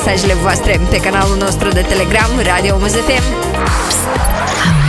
mesajele voastre pe canalul nostru de Telegram Radio Muzafem.